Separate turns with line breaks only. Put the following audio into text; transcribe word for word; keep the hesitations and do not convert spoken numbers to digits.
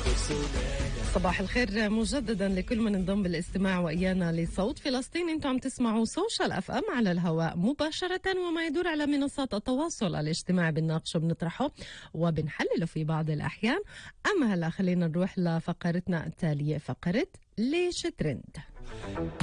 صباح الخير مجددا لكل من انضم بالاستماع وإيانا لصوت فلسطين. انتم عم تسمعوا سوشيال اف ام على الهواء مباشرة وما يدور على منصات التواصل الاجتماعي، بنناقشه بنطرحه وبنحلله في بعض الأحيان. أما هلا خلينا نروح لفقرتنا التالية، فقرة ليش ترند.